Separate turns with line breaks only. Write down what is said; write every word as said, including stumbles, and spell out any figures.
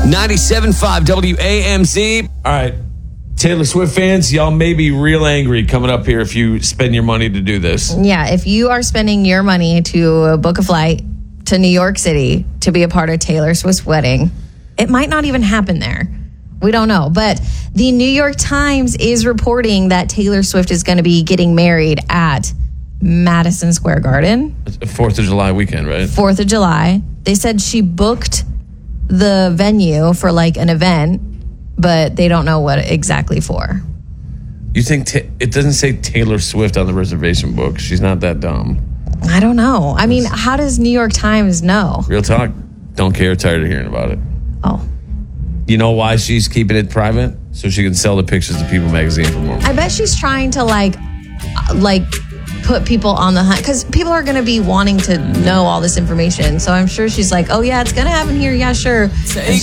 ninety-seven point five W A M Z.
All right. Taylor Swift fans, y'all may be real angry coming up here if you spend your money to do this.
Yeah, if you are spending your money to book a flight to New York City to be a part of Taylor Swift's wedding, it might not even happen there. We don't know. But the New York Times is reporting that Taylor Swift is going to be getting married at Madison Square Garden.
Fourth of July weekend, right?
Fourth of July. They said she booked the venue for like an event, but they don't know what exactly for.
You think ta- it doesn't say Taylor Swift on the reservation book? She's not that dumb.
I don't know. I mean, how does New York Times know?
Real talk. Don't care. Tired of hearing about it.
Oh.
You know why she's keeping it private? So she can sell the pictures to People magazine for more money.
I bet she's trying to like, like put people on the hunt because people are going to be wanting to know all this information. So I'm sure she's like, oh yeah, it's going to happen here. Yeah, sure.